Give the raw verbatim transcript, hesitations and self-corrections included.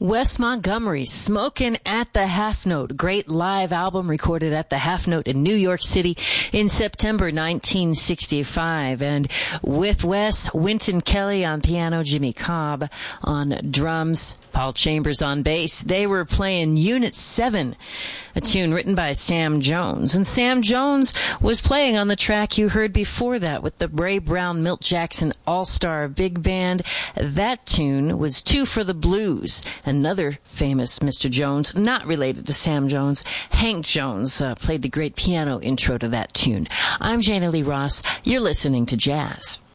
Wes Montgomery, Smokin' at the Half Note, great live album recorded at the Half Note in New York City in September nineteen sixty-five. And with Wes, Wynton Kelly on piano, Jimmy Cobb on drums, Paul Chambers on bass. They were playing Unit seven, a tune written by Sam Jones. And Sam Jones was playing on the track you heard before that with the Ray Brown Milt Jackson All-Star Big Band. That tune was Two for the Blues. Another famous Mister Jones, not related to Sam Jones, Hank Jones, uh, played the great piano intro to that tune. I'm Jana Lee Ross. You're listening to Jazz.